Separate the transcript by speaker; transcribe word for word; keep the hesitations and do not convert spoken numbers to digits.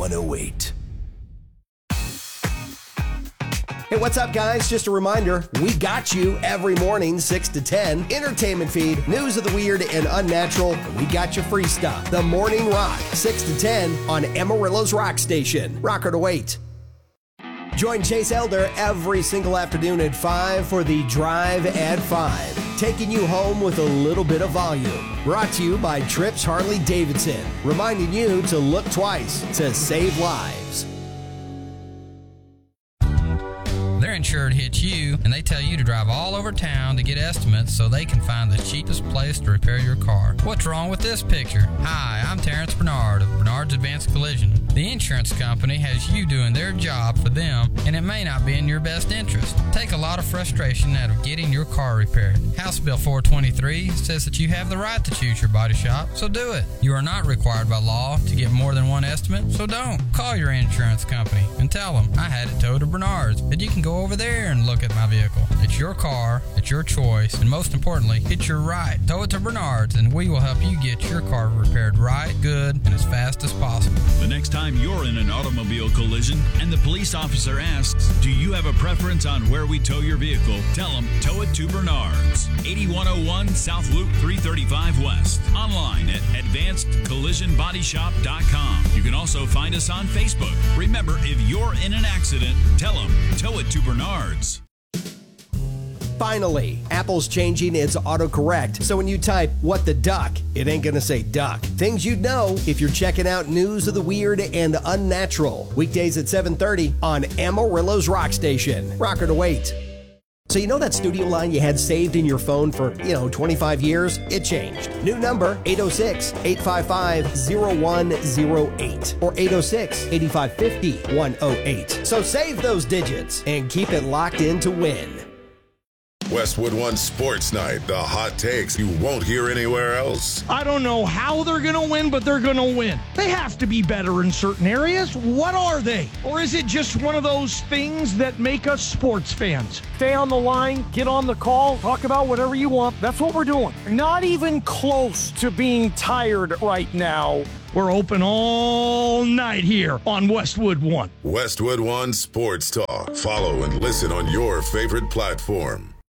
Speaker 1: one oh eight.
Speaker 2: Hey, what's up, guys? Just a reminder, we got you every morning, six to ten. Entertainment feed, news of the weird and unnatural. We got you free stuff. The Morning Rock, six to ten on Amarillo's Rock Station. Rocker to wait. Join Chase Elder every single afternoon at five for the Drive at five. Taking you home with a little bit of volume. Brought to you by Trips Harley Davidson. Reminding you to look twice to save lives.
Speaker 3: Their insured hits you, and they tell you to drive all over town to get estimates so they can find the cheapest place to repair your car. What's wrong with this picture? Hi, I'm Terrence Bernard of Bernard's Advanced Collision. The insurance company has you doing their job for them, and it may not be in your best interest. Take a lot of frustration out of getting your car repaired. House Bill four twenty-three says that you have the right to choose your body shop, so do it. You are not required by law to get more than one estimate, so don't. Call your insurance company and tell them I had it towed to Bernard's, and you can go over there and look at my vehicle. It's your car, it's your choice, and most importantly, it's your right. Tow it to Bernard's, and we will help you get your car repaired right, good, and as fast as possible.
Speaker 4: The next time you're in an automobile collision and the police officer asks, do you have a preference on where we tow your vehicle? Tell them, tow it to Bernard's, eighty-one oh one South Loop three thirty-five West. Online at advanced collision body shop dot com. You can also find us on Facebook. Remember, if you're in an accident, tell them, tow it to Bernard's.
Speaker 2: Finally, Apple's changing its autocorrect, so when you type, what the duck, it ain't gonna say duck. Things you'd know if you're checking out news of the weird and unnatural. Weekdays at seven thirty on Amarillo's Rock Station. Rocker to wait. So you know that studio line you had saved in your phone for, you know, twenty-five years? It changed. New number, eight oh six, eight five five, oh one oh eight or eight oh six, eight five five oh, one oh eight. So save those digits and keep it locked in to win.
Speaker 5: Westwood One Sports Night, the hot takes you won't hear anywhere else.
Speaker 6: I don't know how they're going to win, but they're going to win. They have to be better in certain areas. What are they? Or is it just one of those things that make us sports fans? Stay on the line, get on the call, talk about whatever you want. That's what we're doing. Not even close to being tired right now. We're open all night here on Westwood One.
Speaker 5: Westwood One Sports Talk. Follow and listen on your favorite platform.